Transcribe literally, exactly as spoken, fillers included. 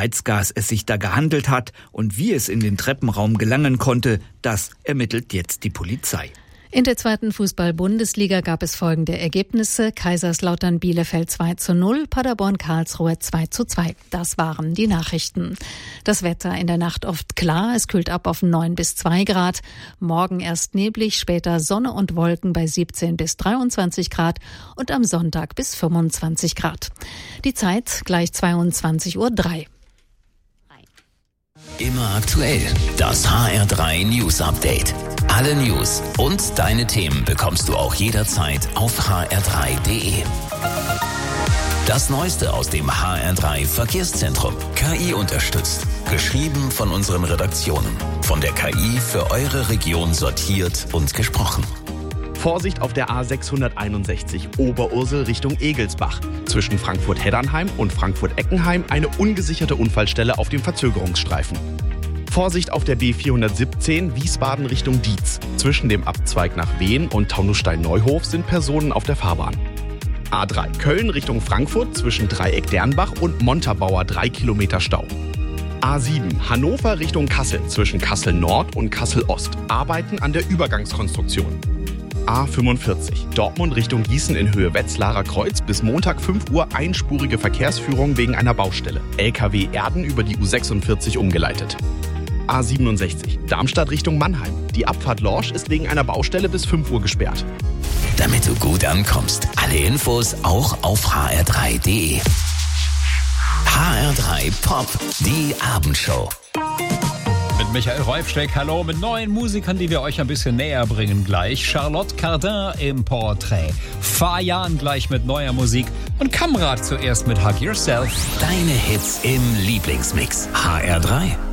Reizgas es sich da gehandelt hat und wie es in den Treppenraum gelangen konnte, das ermittelt jetzt die Polizei. In der zweiten Fußball-Bundesliga gab es folgende Ergebnisse: Kaiserslautern Bielefeld zwei zu null, Paderborn Karlsruhe zwei zu zwei. Das waren die Nachrichten. Das Wetter in der Nacht oft klar, es kühlt ab auf neun bis zwei Grad. Morgen erst neblig, später Sonne und Wolken bei siebzehn bis dreiundzwanzig Grad und am Sonntag bis fünfundzwanzig Grad. Die Zeit gleich zweiundzwanzig Uhr drei. Immer aktuell, das H R drei News Update. Alle News und deine Themen bekommst du auch jederzeit auf h r drei punkt d e. Das Neueste aus dem H R drei Verkehrszentrum. K I unterstützt. Geschrieben von unseren Redaktionen. Von der K I für eure Region sortiert und gesprochen. Vorsicht auf der A sechshunderteinundsechzig Oberursel Richtung Egelsbach. Zwischen Frankfurt-Heddernheim und Frankfurt-Eckenheim eine ungesicherte Unfallstelle auf dem Verzögerungsstreifen. Vorsicht auf der B vierhundertsiebzehn Wiesbaden Richtung Dietz. Zwischen dem Abzweig nach Wehen und Taunusstein-Neuhof sind Personen auf der Fahrbahn. A drei Köln Richtung Frankfurt zwischen Dreieck-Dernbach und Montabaur drei Kilometer Stau. A sieben Hannover Richtung Kassel zwischen Kassel Nord und Kassel Ost. Arbeiten an der Übergangskonstruktion. A fünfundvierzig Dortmund Richtung Gießen in Höhe Wetzlarer Kreuz bis Montag fünf Uhr einspurige Verkehrsführung wegen einer Baustelle. L K W Erden über die U sechsundvierzig umgeleitet. A siebenundsechzig Darmstadt Richtung Mannheim. Die Abfahrt Lorsch ist wegen einer Baustelle bis fünf Uhr gesperrt. Damit du gut ankommst, alle Infos auch auf h r drei punkt d e. H R drei Pop, die Abendshow. Mit Michael Reufsteck, hallo, mit neuen Musikern, die wir euch ein bisschen näher bringen gleich. Charlotte Cardin im Porträt. Fajan gleich mit neuer Musik und Kamrat zuerst mit Hug Yourself. Deine Hits im Lieblingsmix. H R drei.